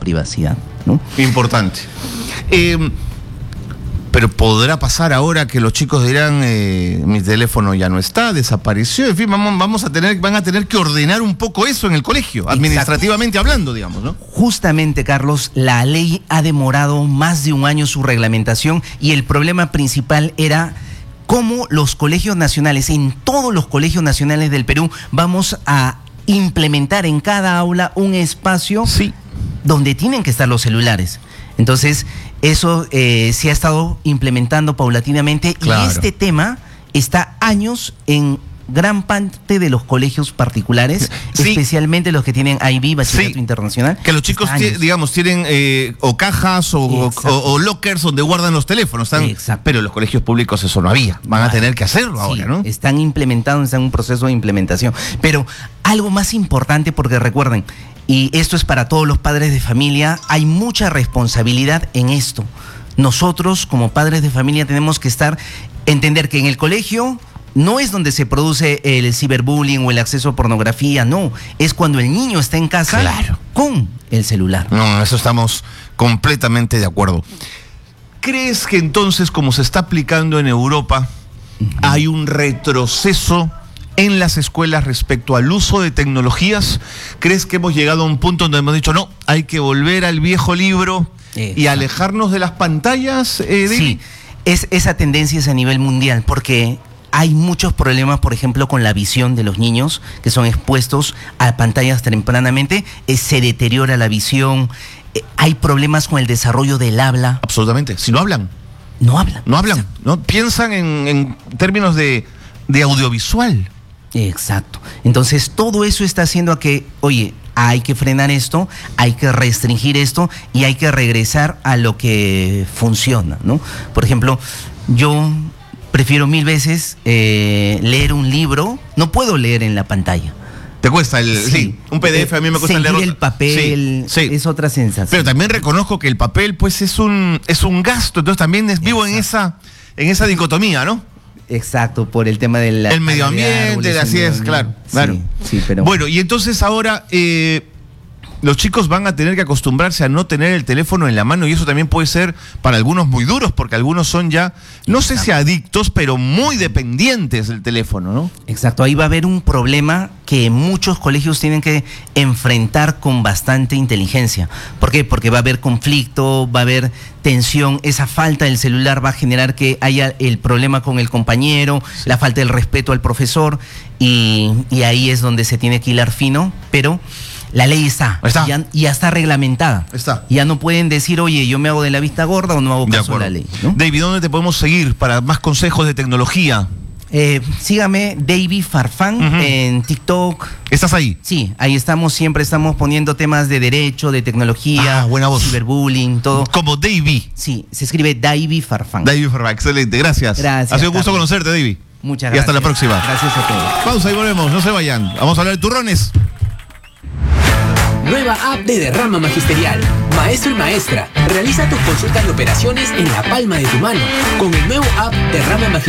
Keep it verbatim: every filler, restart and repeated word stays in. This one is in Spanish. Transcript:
privacidad, ¿no? Importante. Eh, pero podrá pasar ahora que los chicos dirán, eh, mi teléfono ya no está, desapareció, en fin, vamos, vamos a tener, van a tener que ordenar un poco eso en el colegio, administrativamente Exacto. hablando, digamos, ¿no? Justamente, Carlos, la ley ha demorado más de un año su reglamentación y el problema principal era cómo los colegios nacionales, en todos los colegios nacionales del Perú, vamos a implementar en cada aula un espacio sí. donde tienen que estar los celulares. Entonces, eso eh, se ha estado implementando paulatinamente claro. y este tema está años en gran parte de los colegios particulares, sí. especialmente los que tienen I B, Bachillerato sí. Internacional. Que los chicos, t- digamos, tienen eh, o cajas o, o, o lockers donde guardan los teléfonos. Están, pero en los colegios públicos eso no había. Van a tener que hacerlo sí, ahora, ¿no? Están implementados, están en un proceso de implementación. Pero algo más importante, porque recuerden, y esto es para todos los padres de familia, hay mucha responsabilidad en esto. Nosotros, como padres de familia, tenemos que estar, entender que en el colegio no es donde se produce el ciberbullying o el acceso a pornografía, no. Es cuando el niño está en casa claro. con el celular. No, eso estamos completamente de acuerdo. ¿Crees que entonces, como se está aplicando en Europa, uh-huh. hay un retroceso en las escuelas respecto al uso de tecnologías? ¿Crees que hemos llegado a un punto donde hemos dicho, no, hay que volver al viejo libro Exacto. y alejarnos de las pantallas? Eh, sí, es, esa tendencia es a nivel mundial, porque hay muchos problemas, por ejemplo, con la visión de los niños que son expuestos a pantallas tempranamente. Eh, se deteriora la visión. Eh, hay problemas con el desarrollo del habla. Absolutamente. Si no hablan. No hablan. No hablan. ¿No? Piensan en, en términos de, de audiovisual. Exacto. Entonces, todo eso está haciendo a que, oye, hay que frenar esto, hay que restringir esto y hay que regresar a lo que funciona, ¿no? Por ejemplo, yo prefiero mil veces eh, leer un libro, no puedo leer en la pantalla. ¿Te cuesta el sí, sí un P D F? A mí me cuesta leer. Sentir el papel sí, sí. es otra sensación. Pero también reconozco que el papel, pues, es un es un gasto, entonces también es vivo en esa en esa dicotomía, ¿no? Exacto, por el tema del el medio ambiente, así es, claro, claro. Sí, sí, pero bueno, y entonces ahora eh, los chicos van a tener que acostumbrarse a no tener el teléfono en la mano, y eso también puede ser para algunos muy duros, porque algunos son ya, no Exacto. sé si adictos, pero muy dependientes del teléfono, ¿no? Exacto, ahí va a haber un problema que muchos colegios tienen que enfrentar con bastante inteligencia. ¿Por qué? Porque va a haber conflicto, va a haber tensión, esa falta del celular va a generar que haya el problema con el compañero, sí. la falta del respeto al profesor, y, y ahí es donde se tiene que hilar fino, pero la ley está, está. Ya, ya está reglamentada. Está. Ya no pueden decir, oye, yo me hago de la vista gorda o no hago caso de la ley, ¿no? David, ¿dónde te podemos seguir para más consejos de tecnología? Eh, sígame, David Farfán, uh-huh. en TikTok. ¿Estás ahí? Sí, ahí estamos, siempre estamos poniendo temas de derecho, de tecnología, ah, buena voz. Ciberbullying, todo. Como David. Sí, se escribe David Farfán. David Farfán, excelente, gracias. Gracias. Ha sido un gusto Carlos. conocerte, David. Muchas gracias. Y hasta la próxima. Gracias a todos. Pausa y volvemos, no se vayan. Vamos a hablar de turrones. Nueva app de Derrama Magisterial. Maestro y maestra, realiza tus consultas y operaciones en la palma de tu mano. Con el nuevo app Derrama Magisterial.